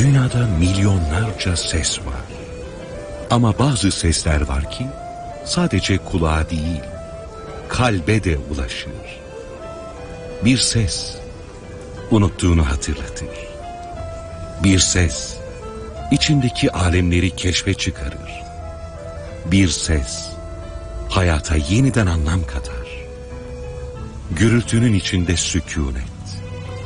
Dünyada milyonlarca ses var. Ama bazı sesler var ki sadece kulağa değil, kalbe de ulaşır. Bir ses unuttuğunu hatırlatır. Bir ses içindeki alemleri keşfe çıkarır. Bir ses hayata yeniden anlam katar. Gürültünün içinde sükûnet.